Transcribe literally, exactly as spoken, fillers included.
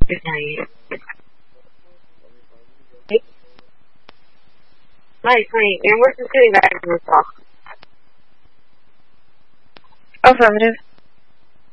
Good night. Nice, night. And where's the sitting back in the box? Affirmative.